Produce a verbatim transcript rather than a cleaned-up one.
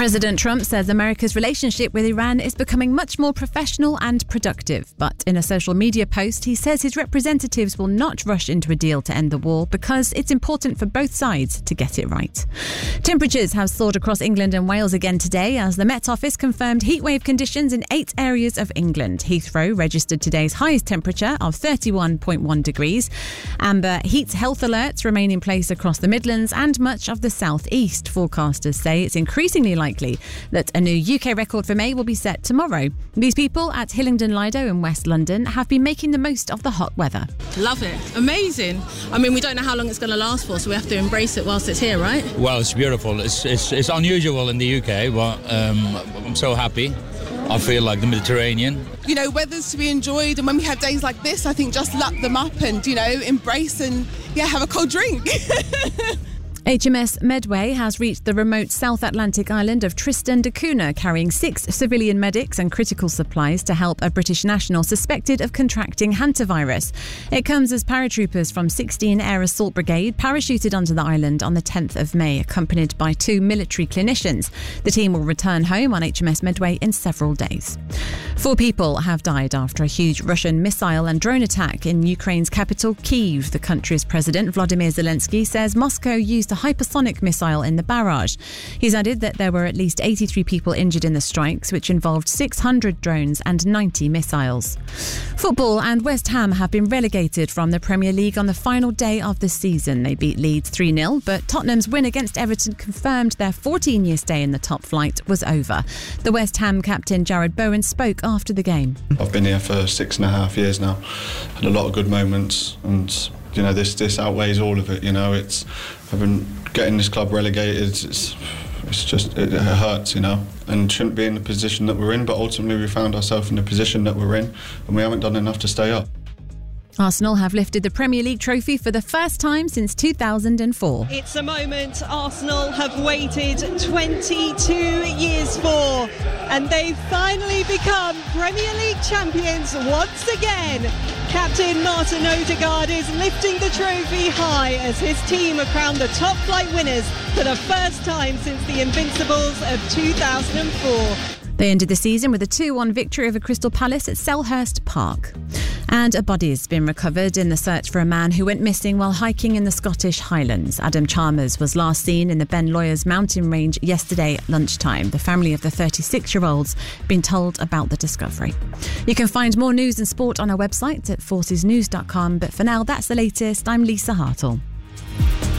President Trump says America's relationship with Iran is becoming much more professional and productive. But in a social media post, he says his representatives will not rush into a deal to end the war because it's important for both sides to get it right. Temperatures have soared across England and Wales again today as the Met Office confirmed heatwave conditions in eight areas of England. Heathrow registered today's highest temperature of thirty-one point one degrees. Amber heat health alerts remain in place across the Midlands and much of the South East. Forecasters say it's increasingly likely that a new U K record for May will be set tomorrow. These people at Hillingdon Lido in West London have been making the most of the hot weather. Love it. Amazing. I mean, we don't know how long it's going to last for, so we have to embrace it whilst it's here, right? Well, it's beautiful. It's it's, it's unusual in the U K, but um, I'm so happy. I feel like the Mediterranean. You know, weather's to be enjoyed, and when we have days like this, I think just lap them up and, you know, embrace and, yeah, have a cold drink. H M S Medway has reached the remote South Atlantic island of Tristan da Cunha, carrying six civilian medics and critical supplies to help a British national suspected of contracting hantavirus. It comes as paratroopers from sixteen Air Assault Brigade parachuted onto the island on the tenth of May, accompanied by two military clinicians. The team will return home on H M S Medway in several days. Four people have died after a huge Russian missile and drone attack in Ukraine's capital, Kyiv. The country's president, Volodymyr Zelensky, says Moscow used a hypersonic missile in the barrage. He's added that there were at least eighty-three people injured in the strikes, which involved six hundred drones and ninety missiles. Football and West Ham have been relegated from the Premier League on the final day of the season. They beat Leeds three nil, but Tottenham's win against Everton confirmed their fourteen-year stay in the top flight was over. The West Ham captain Jared Bowen spoke after the game. I've been here for six and a half years now. Had a lot of good moments, and you know this this outweighs all of it. You know, it's I've been getting this club relegated. It's it's just it, it hurts, you know, and shouldn't be in the position that we're in. But ultimately, we found ourselves in the position that we're in, and we haven't done enough to stay up. Arsenal have lifted the Premier League trophy for the first time since two thousand four. It's a moment Arsenal have waited twenty-two years for, and they've finally become Premier League champions once again. Captain Martin Odegaard is lifting the trophy high as his team are crowned the top flight winners for the first time since the Invincibles of two thousand four. They ended the season with a two one victory over Crystal Palace at Selhurst Park. And a body has been recovered in the search for a man who went missing while hiking in the Scottish Highlands. Adam Chalmers was last seen in the Ben Lawyers mountain range yesterday at lunchtime. The family of the thirty-six-year-old's been told about the discovery. You can find more news and sport on our website at forces news dot com. But for now, that's the latest. I'm Lisa Hartle.